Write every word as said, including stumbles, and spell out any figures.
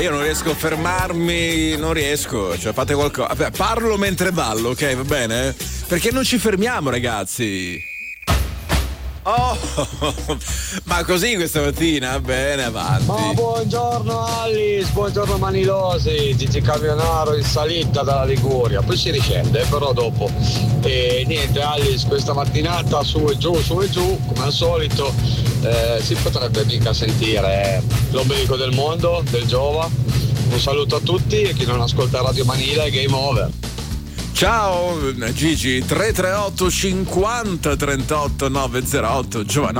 io non riesco a fermarmi, non riesco, cioè fate qualcosa. Vabbè, parlo mentre ballo, ok, va bene? Perché non ci fermiamo, ragazzi. Oh, ma così questa mattina? Bene, avanti. Ma buongiorno Alice, buongiorno Manilosi, Gigi Camionaro in salita dalla Liguria, poi si riscende però dopo. E niente Alice, questa mattinata su e giù, su e giù, come al solito, eh, si potrebbe mica sentire eh, l'ombelico del mondo, del Giova. Un saluto a tutti e chi non ascolta Radio Manila è game over. Ciao Gigi, tre tre otto cinquanta trentotto nove zero otto, Giovanni.